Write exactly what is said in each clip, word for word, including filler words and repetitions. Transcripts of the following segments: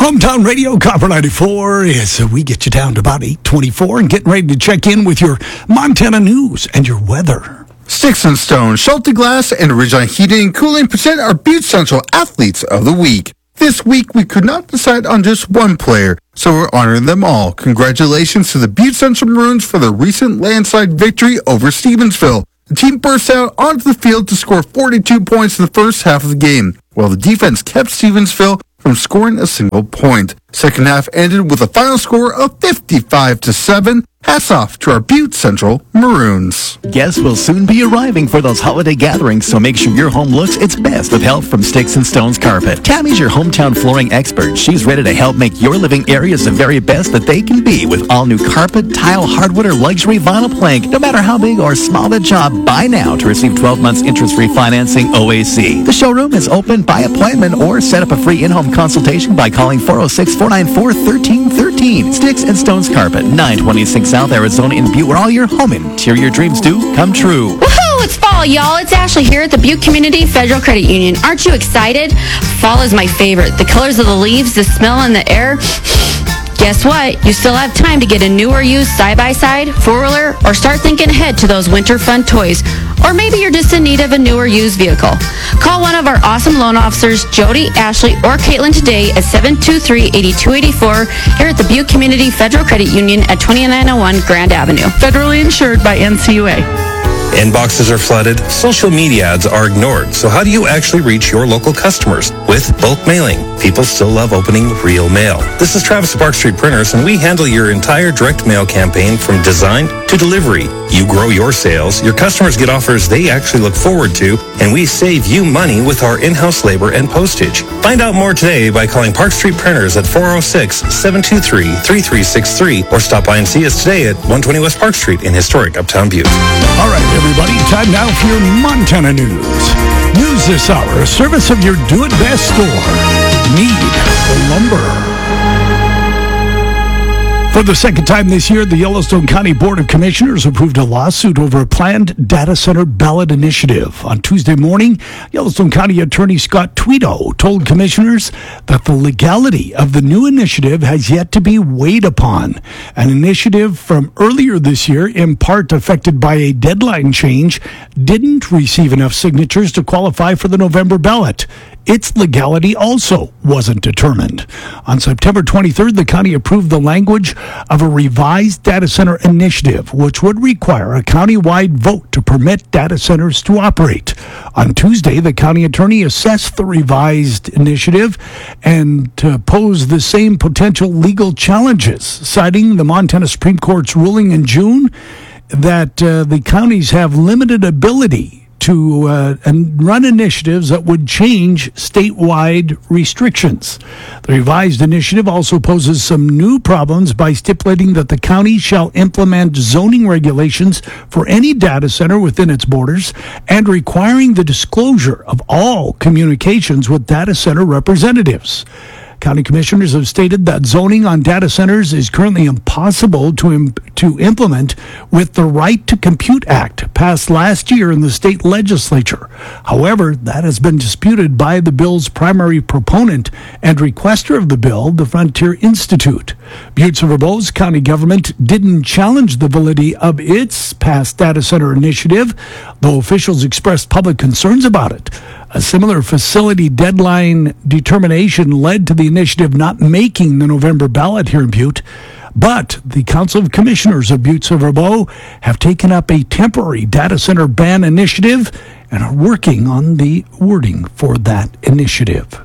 Hometown Radio, Copper ninety-four, as we get you down to about eight twenty-four and getting ready to check in with your Montana news and your weather. Sticks and Stones, Schulte Glass, and Ridgeline Heating and Cooling present our Butte Central Athletes of the Week. This week, we could not decide on just one player, so we're honoring them all. Congratulations to the Butte Central Maroons for their recent landslide victory over Stevensville. The team burst out onto the field to score forty-two points in the first half of the game, while the defense kept Stevensville from scoring a single point. Second half ended with a final score of fifty-five to seven. Hats off to our Butte Central Maroons. Guests will soon be arriving for those holiday gatherings, so make sure your home looks its best with help from Sticks and Stones Carpet. Tammy's your hometown flooring expert. She's ready to help make your living areas the very best that they can be with all new carpet, tile, hardwood, or luxury vinyl plank. No matter how big or small the job, buy now to receive twelve months interest-free financing O A C. The showroom is open by appointment or set up a free in-home consultation by calling four oh six, four nine four, one three one three. Sticks and Stones Carpet, nine twenty-six South Arizona in Butte, where all your home interior dreams do come true. Woohoo! It's fall, y'all. It's Ashley here at the Butte Community Federal Credit Union. Aren't you excited? Fall is my favorite. The colors of the leaves, the smell in the air. Guess what? You still have time to get a new or used side-by-side, four-wheeler, or start thinking ahead to those winter fun toys. Or maybe you're just in need of a new or used vehicle. Call one of our awesome loan officers, Jody, Ashley, or Caitlin today at seven two three, eight two eight four here at the Butte Community Federal Credit Union at twenty-nine oh one Grand Avenue. Federally insured by N C U A. Inboxes are flooded, social media ads are ignored. So how do you actually reach your local customers? With bulk mailing. People still love opening real mail. This is Travis at Park Street Printers, and we handle your entire direct mail campaign from design to delivery. You grow your sales, your customers get offers they actually look forward to, and we save you money with our in-house labor and postage. Find out more today by calling Park Street Printers at four oh six, seven two three, three three six three or stop by and see us today at one twenty West Park Street in historic Uptown Butte. All right, everybody, time now for your Montana news. News this hour, a service of your Do It Best store. Need lumber. For the second time this year, the Yellowstone County Board of Commissioners approved a lawsuit over a planned data center ballot initiative. On Tuesday morning, Yellowstone County Attorney Scott Tweedo told commissioners that the legality of the new initiative has yet to be weighed upon. An initiative from earlier this year, in part affected by a deadline change, didn't receive enough signatures to qualify for the November ballot. Its legality also wasn't determined. On September twenty-third, the county approved the language of a revised data center initiative, which would require a county-wide vote to permit data centers to operate. On Tuesday, the county attorney assessed the revised initiative and uh, posed the same potential legal challenges, citing the Montana Supreme Court's ruling in June that uh, the counties have limited ability to uh, and run initiatives that would change statewide restrictions. The revised initiative also poses some new problems by stipulating that the county shall implement zoning regulations for any data center within its borders and requiring the disclosure of all communications with data center representatives. County commissioners have stated that zoning on data centers is currently impossible to imp- to implement with the Right to Compute Act passed last year in the state legislature. However, that has been disputed by the bill's primary proponent and requester of the bill, the Frontier Institute. Butte Silver Bow's county government didn't challenge the validity of its past data center initiative, though officials expressed public concerns about it. A similar facility deadline determination led to the initiative not making the November ballot here in Butte. But the Council of Commissioners of Butte Silver Bow have taken up a temporary data center ban initiative and are working on the wording for that initiative.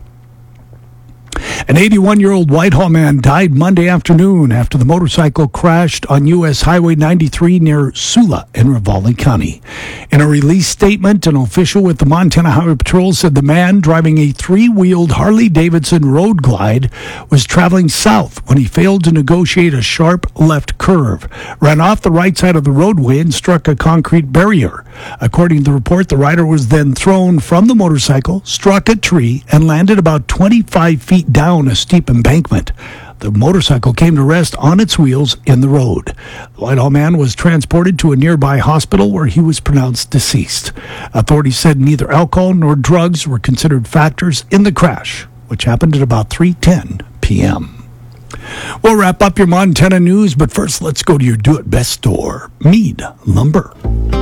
An eighty-one-year-old Whitehall man died Monday afternoon after the motorcycle crashed on U S Highway ninety-three near Sula in Ravalli County. In a release statement, an official with the Montana Highway Patrol said the man driving a three-wheeled Harley-Davidson Road Glide was traveling south when he failed to negotiate a sharp left curve, ran off the right side of the roadway and struck a concrete barrier. According to the report, the rider was then thrown from the motorcycle, struck a tree, and landed about twenty-five feet down a steep embankment. The motorcycle came to rest on its wheels in the road. The Whitehall man was transported to a nearby hospital where he was pronounced deceased. Authorities said neither alcohol nor drugs were considered factors in the crash, which happened at about three ten p.m. p.m. We'll wrap up your Montana news, but first let's go to your do-it-best store, Mead Lumber.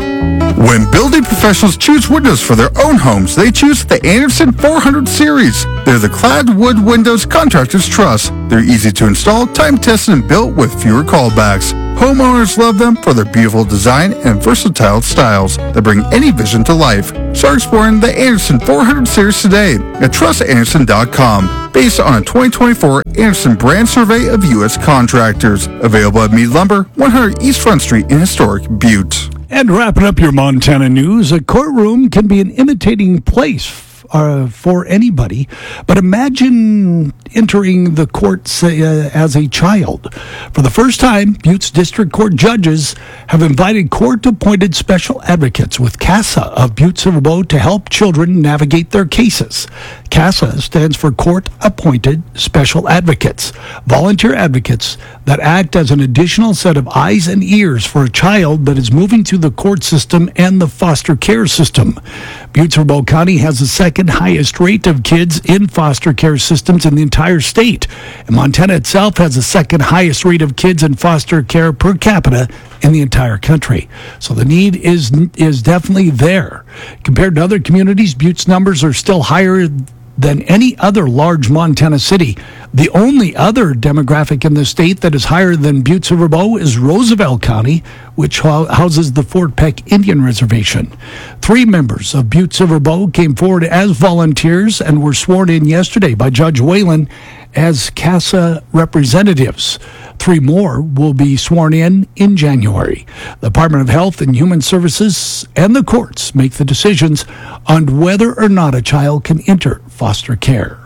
When building professionals choose windows for their own homes, they choose the Anderson four hundred series. They're the clad wood windows contractors trust. They're easy to install, time-tested, and built with fewer callbacks. Homeowners love them for their beautiful design and versatile styles that bring any vision to life. Start exploring the Anderson four hundred series today at trust anderson dot com, based on a twenty twenty-four Anderson brand survey of U S contractors. Available at Mead Lumber, one hundred East Front Street in historic Butte. And wrapping up your Montana news, a courtroom can be an imitating place uh, for anybody, but imagine entering the courts uh, as a child. For the first time, Butte's District Court judges have invited court-appointed special advocates with CASA of Butte Silver Bow to help children navigate their cases. CASA stands for Court-Appointed Special Advocates, volunteer advocates that act as an additional set of eyes and ears for a child that is moving through the court system and the foster care system. Butte Silver Bow County has the second highest rate of kids in foster care systems in the entire state. And Montana itself has the second highest rate of kids in foster care per capita in the entire country. So the need is is definitely there. Compared to other communities, Butte's numbers are still higher than any other large Montana city. The only other demographic in the state that is higher than Butte Silver Bow is Roosevelt County, which houses the Fort Peck Indian Reservation. Three members of Butte Silver Bow came forward as volunteers and were sworn in yesterday by Judge Whalen as CASA representatives. Three more will be sworn in in January. The Department of Health and Human Services and the courts make the decisions on whether or not a child can enter foster care.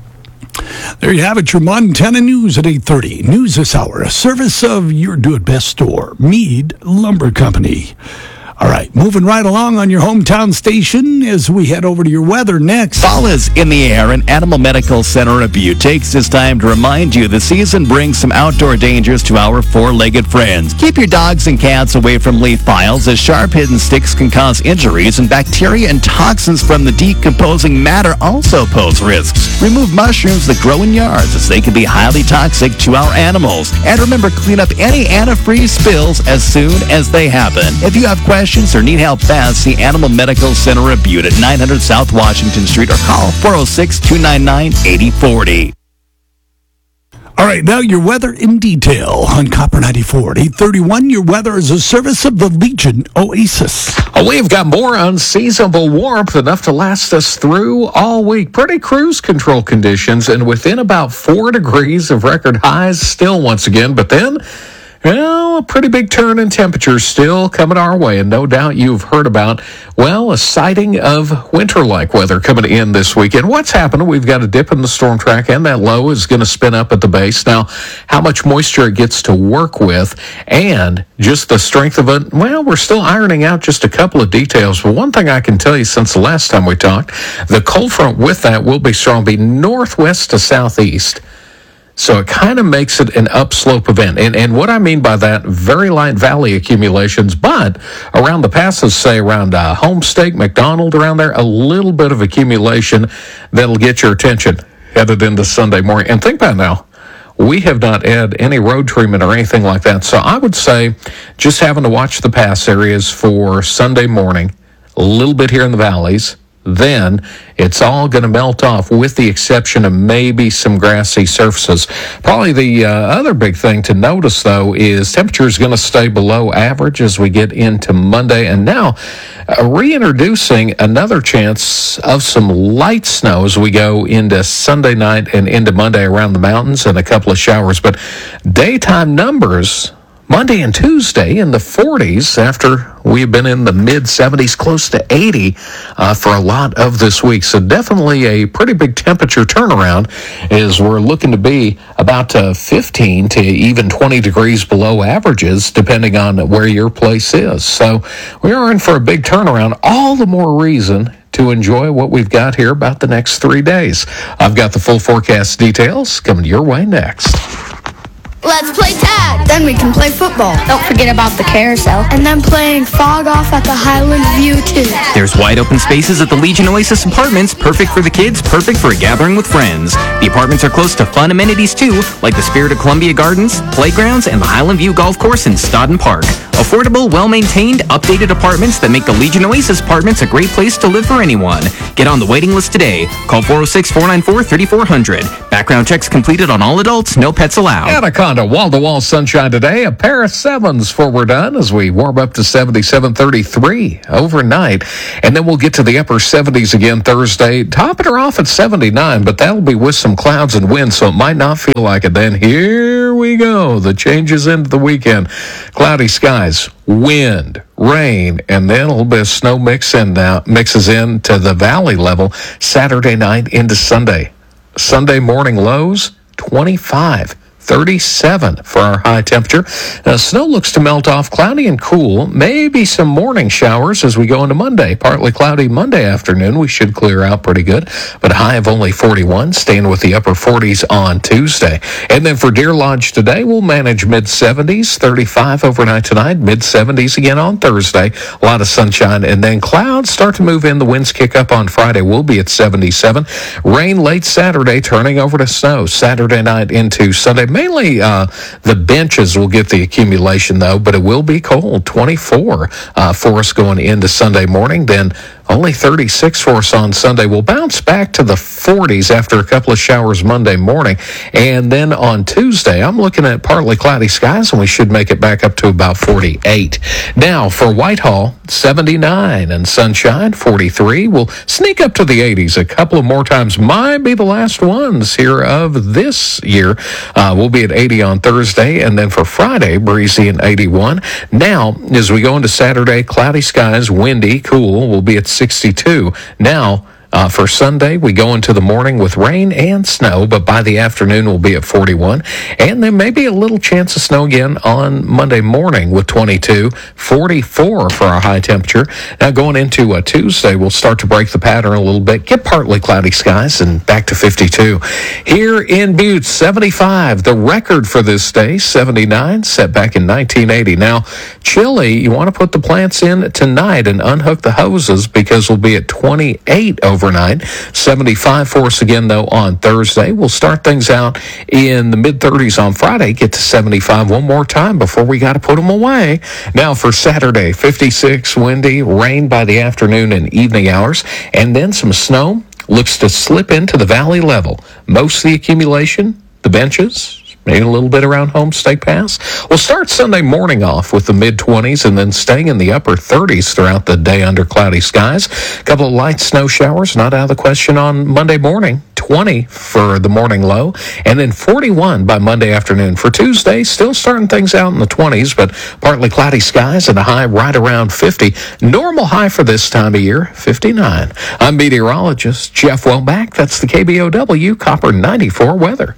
There you have it, your Montana news at eight thirty. News this hour, a service of your do-it-best store, Mead Lumber Company. All right, moving right along on your hometown station as we head over to your weather next. Fall is in the air, and Animal Medical Center of Butte takes this time to remind you the season brings some outdoor dangers to our four-legged friends. Keep your dogs and cats away from leaf piles, as sharp hidden sticks can cause injuries, and bacteria and toxins from the decomposing matter also pose risks. Remove mushrooms that grow in yards, as they can be highly toxic to our animals. And remember, clean up any antifreeze spills as soon as they happen. If you have questions or need help fast, see Animal Medical Center of Butte at nine hundred South Washington Street or call four oh six, two nine nine, eight oh four oh. All right, now your weather in detail on Copper ninety-four at eight thirty-one. Your weather is a service of the Legion Oasis. We've got more unseasonable warmth, enough to last us through all week. Pretty cruise control conditions, and within about four degrees of record highs still once again. But then, well, a pretty big turn in temperatures still coming our way, and no doubt you've heard about, well, a sighting of winter-like weather coming in this weekend. What's happening? We've got a dip in the storm track, and that low is going to spin up at the base. Now, how much moisture it gets to work with and just the strength of it, well, we're still ironing out just a couple of details. But one thing I can tell you since the last time we talked, the cold front with that will be strong, be northwest to southeast. So it kind of makes it an upslope event. And and what I mean by that, very light valley accumulations, but around the passes, say around uh, Homestake, McDonald, around there, a little bit of accumulation that'll get your attention headed into Sunday morning. And think about it now, we have not had any road treatment or anything like that. So I would say just having to watch the pass areas for Sunday morning, a little bit here in the valleys. Then it's all going to melt off with the exception of maybe some grassy surfaces. Probably the uh, other big thing to notice, though, is temperature is going to stay below average as we get into Monday. And now uh, reintroducing another chance of some light snow as we go into Sunday night and into Monday around the mountains and a couple of showers. But daytime numbers Monday and Tuesday in the forties after we've been in the mid seventies, close to eighty uh, for a lot of this week. So definitely a pretty big temperature turnaround as we're looking to be about uh, fifteen to even twenty degrees below averages, depending on where your place is. So we are in for a big turnaround. All the more reason to enjoy what we've got here about the next three days. I've got the full forecast details coming your way next. Let's play tag. Then we can play football. Don't forget about the carousel. And then playing fog off at the Highland View, too. There's wide open spaces at the Legion Oasis Apartments, perfect for the kids, perfect for a gathering with friends. The apartments are close to fun amenities, too, like the Spirit of Columbia Gardens, playgrounds, and the Highland View Golf Course in Stodden Park. Affordable, well-maintained, updated apartments that make the Legion Oasis Apartments a great place to live for anyone. Get on the waiting list today. Call four oh six, four nine four, three four zero zero. Background checks completed on all adults, no pets allowed. Anaconda, wall-to-wall sunshine today. A pair of sevens before we're done as we warm up to seventy-seven thirty-three overnight. And then we'll get to the upper seventies again Thursday. Topping her off at seventy-nine, but that'll be with some clouds and wind, so it might not feel like it. Then here we go. The changes into the weekend. Cloudy skies, wind, rain, and then a little bit of snow mix in now, mixes in to the valley level Saturday night into Sunday. Sunday morning lows, twenty-five. thirty-seven for our high temperature. Uh, snow looks to melt off, cloudy and cool. Maybe some morning showers as we go into Monday. Partly cloudy Monday afternoon. We should clear out pretty good, but a high of only forty-one, staying with the upper forties on Tuesday. And then for Deer Lodge today, we'll manage mid-seventies, thirty-five overnight tonight, mid-seventies again on Thursday. A lot of sunshine, and then clouds start to move in. The winds kick up on Friday. We'll be at seventy-seven. Rain late Saturday, turning over to snow Saturday night into Sunday. Mainly uh, the benches will get the accumulation, though, but it will be cold, twenty-four uh, for us going into Sunday morning. Then only thirty-six for us on Sunday. We'll bounce back to the forties after a couple of showers Monday morning. And then on Tuesday, I'm looking at partly cloudy skies, and we should make it back up to about forty-eight. Now, for Whitehall, seventy-nine and sunshine, forty-three. We'll sneak up to the eighties a couple of more times. Might be the last ones here of this year. Uh, we'll be at eighty on Thursday, and then for Friday, breezy and eighty-one. Now, as we go into Saturday, cloudy skies, windy, cool. We'll be at sixty-two. Now, Uh, for Sunday, we go into the morning with rain and snow, but by the afternoon, we'll be at forty-one. And then maybe a little chance of snow again on Monday morning with twenty-two, forty-four for our high temperature. Now, going into uh, Tuesday, we'll start to break the pattern a little bit, get partly cloudy skies, and back to fifty-two. Here in Butte, seventy-five. The record for this day, seventy-nine, set back in nineteen eighty. Now, chilly, you want to put the plants in tonight and unhook the hoses because we'll be at twenty-eight over. Overnight. seventy-five for us again, though, on Thursday. We'll start things out in the mid-thirties on Friday, get to seventy-five one more time before we got to put them away. Now for Saturday, fifty-six, windy, rain by the afternoon and evening hours, and then some snow looks to slip into the valley level. Most of the accumulation, the benches, maybe a little bit around Homestake Pass. We'll start Sunday morning off with the mid-twenties and then staying in the upper thirties throughout the day under cloudy skies. A couple of light snow showers, not out of the question on Monday morning. twenty for the morning low, and then forty-one by Monday afternoon. For Tuesday, still starting things out in the twenties, but partly cloudy skies and a high right around fifty. Normal high for this time of year, fifty-nine. I'm meteorologist Jeff Wellback. That's the K B O W Copper ninety-four weather.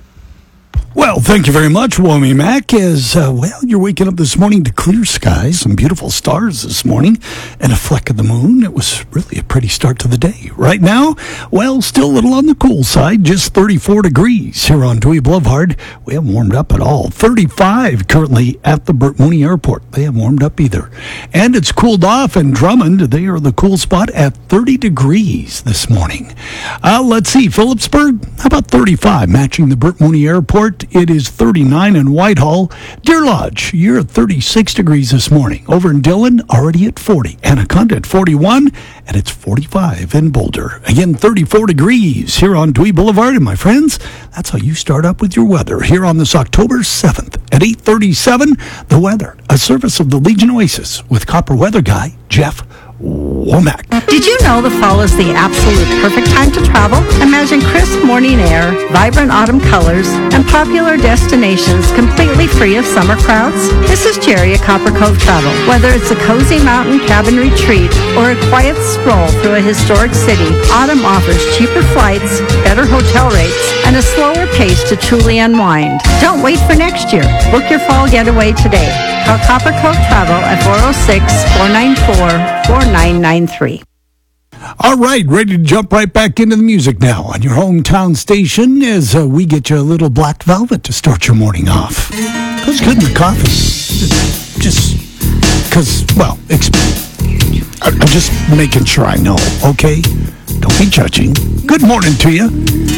Well, thank you very much, Womie Mac. As, uh, well, you're waking up this morning to clear skies, some beautiful stars this morning, and a fleck of the moon. It was really a pretty start to the day. Right now, well, still a little on the cool side, just thirty-four degrees here on Dewey Boulevard. We haven't warmed up at all. thirty-five currently at the Burt Mooney Airport. They haven't warmed up either. And it's cooled off in Drummond. They are the cool spot at thirty degrees this morning. Uh, let's see, Phillipsburg, how about thirty-five, matching the Burt Mooney Airport. It is thirty-nine in Whitehall. Deer Lodge, you're at thirty-six degrees this morning. Over in Dillon, already at forty. Anaconda at forty-one, and it's forty-five in Boulder. Again, thirty-four degrees here on Dewey Boulevard. And my friends, that's how you start up with your weather here on this October seventh at eight thirty-seven. The weather, a service of the Legion Oasis with Copper Weather Guy, Jeff Womack. Did you know the fall is the absolute perfect time to travel? Imagine crisp morning air, vibrant autumn colors, and popular destinations completely free of summer crowds? This is Jerry at Copper Cove Travel. Whether it's a cozy mountain cabin retreat or a quiet stroll through a historic city, autumn offers cheaper flights, better hotel rates, and a slower pace to truly unwind. Don't wait for next year. Book your fall getaway today. Call Copper Cove Travel at four oh six, four nine four, four nine nine three. All right, ready to jump right back into the music now on your hometown station as uh, we get you a little Black Velvet to start your morning off. Goes good in the coffee. Just because, well, exp- I'm just making sure I know, okay? Don't be judging. Good morning to you.